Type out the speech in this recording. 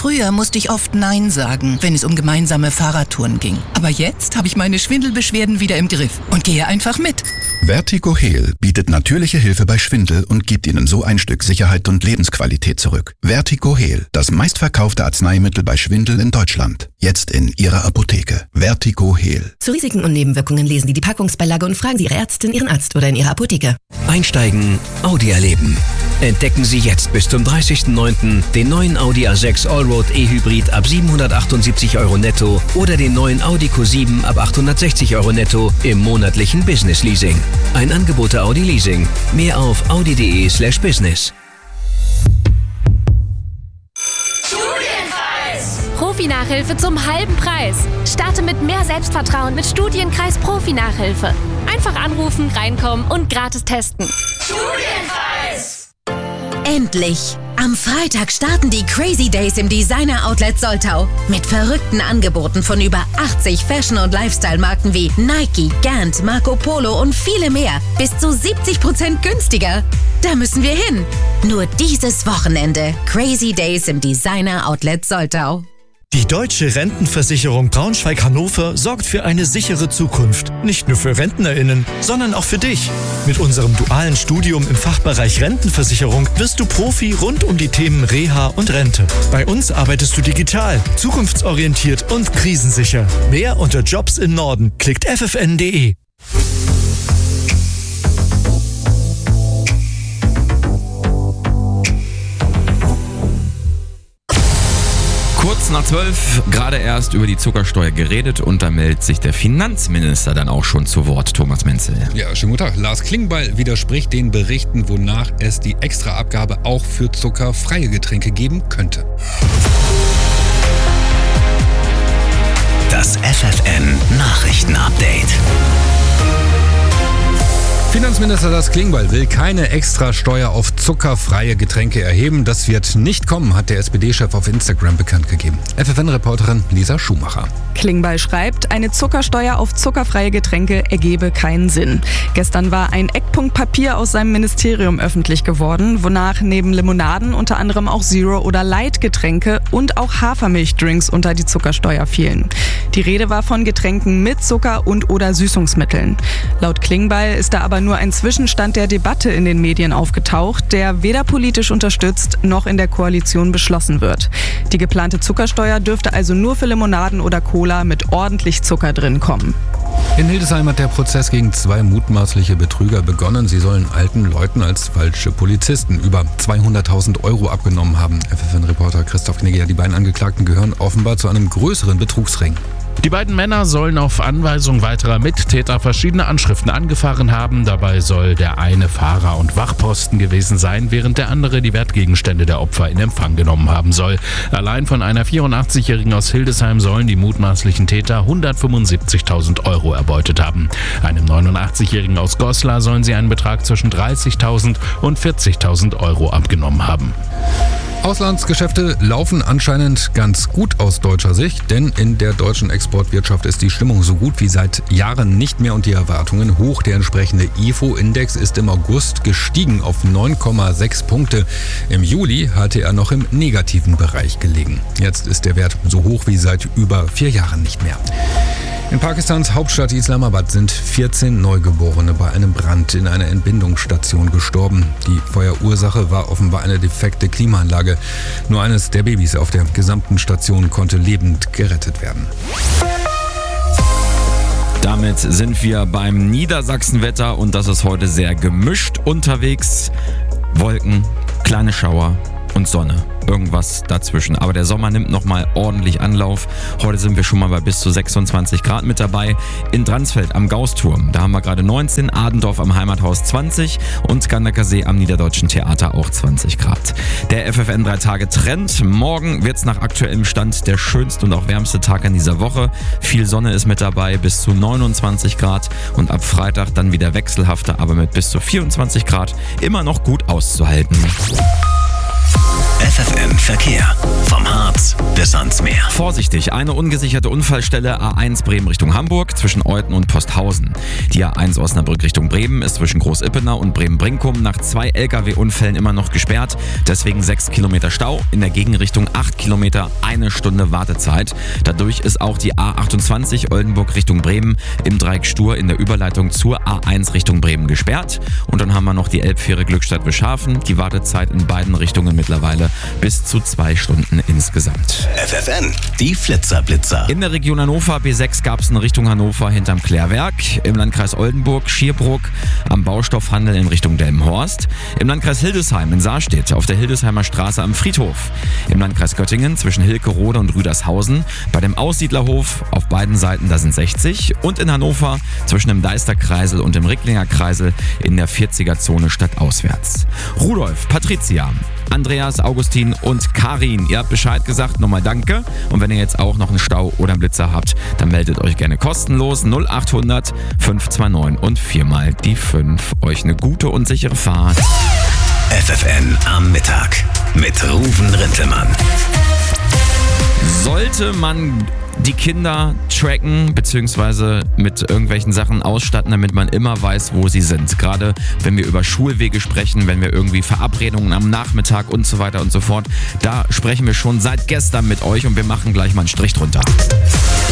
Früher musste ich oft Nein sagen, wenn es um gemeinsame Fahrradtouren ging. Aber jetzt habe ich meine Schwindelbeschwerden wieder im Griff und gehe einfach mit. VertigoHeal bietet natürliche Hilfe bei Schwindel und gibt Ihnen so ein Stück Sicherheit und Lebensqualität zurück. VertigoHeal, das meistverkaufte Arzneimittel bei Schwindel in Deutschland. Jetzt in Ihrer Apotheke. VertigoHeal. Zu Risiken und Nebenwirkungen lesen Sie die Packungsbeilage und fragen Sie Ihre Ärztin, Ihren Arzt oder in Ihrer Apotheke. Einsteigen, Audi erleben. Entdecken Sie jetzt bis zum 30.09. den neuen Audi A6 Allroad E-Hybrid ab 778 € netto oder den neuen Audi Q7 ab 860 € netto im monatlichen Business Leasing. Ein Angebot der Audi Leasing. Mehr auf audi.de/business. Profi-Nachhilfe zum halben Preis. Starte mit mehr Selbstvertrauen mit Studienkreis Profi-Nachhilfe. Einfach anrufen, reinkommen und gratis testen. Studienkreis! Endlich! Am Freitag starten die Crazy Days im Designer Outlet Soltau. Mit verrückten Angeboten von über 80 Fashion- und Lifestyle-Marken wie Nike, Gant, Marco Polo und viele mehr. Bis zu 70% günstiger. Da müssen wir hin. Nur dieses Wochenende. Crazy Days im Designer Outlet Soltau. Die Deutsche Rentenversicherung Braunschweig-Hannover sorgt für eine sichere Zukunft. Nicht nur für RentnerInnen, sondern auch für dich. Mit unserem dualen Studium im Fachbereich Rentenversicherung wirst du Profi rund um die Themen Reha und Rente. Bei uns arbeitest du digital, zukunftsorientiert und krisensicher. Mehr unter Jobs im Norden. Klickt ffn.de. Kurz nach 12, gerade erst über die Zuckersteuer geredet und da meldet sich der Finanzminister dann auch schon zu Wort, Thomas Menzel. Ja, schönen guten Tag. Lars Klingbeil widerspricht den Berichten, wonach es die Extraabgabe auch für zuckerfreie Getränke geben könnte. Das FFN-Nachrichten-Update. Finanzminister Lars Klingbeil will keine Extrasteuer auf zuckerfreie Getränke erheben. Das wird nicht kommen, hat der SPD-Chef auf Instagram bekannt gegeben. FFN-Reporterin Lisa Schumacher. Klingbeil schreibt, eine Zuckersteuer auf zuckerfreie Getränke ergebe keinen Sinn. Gestern war ein Eckpunktpapier aus seinem Ministerium öffentlich geworden, wonach neben Limonaden unter anderem auch Zero- oder Light-Getränke und auch Hafermilchdrinks unter die Zuckersteuer fielen. Die Rede war von Getränken mit Zucker und oder Süßungsmitteln. Laut Klingbeil ist da aber nur ein Zwischenstand der Debatte in den Medien aufgetaucht, der weder politisch unterstützt noch in der Koalition beschlossen wird. Die geplante Zuckersteuer dürfte also nur für Limonaden oder Cola mit ordentlich Zucker drin kommen. In Hildesheim hat der Prozess gegen 2 mutmaßliche Betrüger begonnen. Sie sollen alten Leuten als falsche Polizisten über 200.000 € abgenommen haben. FFN-Reporter Christoph Knigge. Die beiden Angeklagten gehören offenbar zu einem größeren Betrugsring. Die beiden Männer sollen auf Anweisung weiterer Mittäter verschiedene Anschriften angefahren haben. Dabei soll der eine Fahrer und Wachposten gewesen sein, während der andere die Wertgegenstände der Opfer in Empfang genommen haben soll. Allein von einer 84-Jährigen aus Hildesheim sollen die mutmaßlichen Täter 175.000 € erbeutet haben. Einem 89-Jährigen aus Goslar sollen sie einen Betrag zwischen 30.000 und 40.000 € abgenommen haben. Auslandsgeschäfte laufen anscheinend ganz gut aus deutscher Sicht, denn in der deutschen Exportwirtschaft ist die Stimmung so gut wie seit Jahren nicht mehr und die Erwartungen hoch. Der entsprechende IFO-Index ist im August gestiegen auf 9,6 Punkte. Im Juli hatte er noch im negativen Bereich gelegen. Jetzt ist der Wert so hoch wie seit über 4 Jahren nicht mehr. In Pakistans Hauptstadt Islamabad sind 14 Neugeborene bei einem Brand in einer Entbindungsstation gestorben. Die Feuerursache war offenbar eine defekte Klimaanlage. Nur eines der Babys auf der gesamten Station konnte lebend gerettet werden. Damit sind wir beim Niedersachsenwetter und das ist heute sehr gemischt unterwegs. Wolken, kleine Schauer und Sonne. Irgendwas dazwischen. Aber der Sommer nimmt nochmal ordentlich Anlauf. Heute sind wir schon mal bei bis zu 26 Grad mit dabei. In Dransfeld am Gausturm, da haben wir gerade 19, Adendorf am Heimathaus 20 und Gandecker am Niederdeutschen Theater auch 20 Grad. Der FFN 3-Tage-Trend. Morgen wird es nach aktuellem Stand der schönste und auch wärmste Tag in dieser Woche. Viel Sonne ist mit dabei, bis zu 29 Grad und ab Freitag dann wieder wechselhafter, aber mit bis zu 24 Grad immer noch gut auszuhalten. FFN Verkehr. Vom Harz bis ans Meer. Vorsichtig, eine ungesicherte Unfallstelle A1 Bremen Richtung Hamburg zwischen Euthen und Posthausen. Die A1 Osnabrück Richtung Bremen ist zwischen Groß-Ippenau und Bremen-Brinkum nach 2 Lkw-Unfällen immer noch gesperrt. Deswegen 6 Kilometer Stau, in der Gegenrichtung 8 Kilometer, 1 Stunde Wartezeit. Dadurch ist auch die A28 Oldenburg Richtung Bremen im Dreieck Stur in der Überleitung zur A1 Richtung Bremen gesperrt. Und dann haben wir noch die Elbfähre Glückstadt-Wischhafen. Die Wartezeit in beiden Richtungen mittlerweile bis zu 2 Stunden insgesamt. FFN, die Flitzer-Blitzer. In der Region Hannover B6 gab es in Richtung Hannover hinterm Klärwerk. Im Landkreis Oldenburg, Schierbruck, am Baustoffhandel in Richtung Delmenhorst. Im Landkreis Hildesheim in Saarstedt auf der Hildesheimer Straße am Friedhof. Im Landkreis Göttingen zwischen Hilkerode und Rüdershausen. Bei dem Aussiedlerhof auf beiden Seiten, da sind 60. Und in Hannover zwischen dem Deisterkreisel und dem Ricklinger Kreisel in der 40er-Zone stadtauswärts. Rudolf, Patricia, Andreas, Augustin und Karin. Ihr habt Bescheid gesagt, nochmal danke. Und wenn ihr jetzt auch noch einen Stau oder einen Blitzer habt, dann meldet euch gerne kostenlos 0800 529 und 4 mal die 5. Euch eine gute und sichere Fahrt. FFN am Mittag mit Ruven Rintelmann. Sollte man die Kinder tracken bzw. mit irgendwelchen Sachen ausstatten, damit man immer weiß, wo sie sind. Gerade wenn wir über Schulwege sprechen, wenn wir irgendwie Verabredungen am Nachmittag und so weiter und so fort. Da sprechen wir schon seit gestern mit euch und wir machen gleich mal einen Strich drunter.